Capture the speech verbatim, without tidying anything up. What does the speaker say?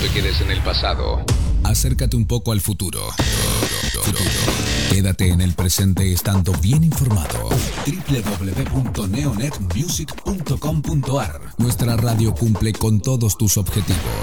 te quedes en el pasado. Acércate un poco al futuro. Quédate en el presente estando bien informado. doble u doble u doble u punto neonet music punto com punto a r. Nuestra radio cumple con todos tus objetivos.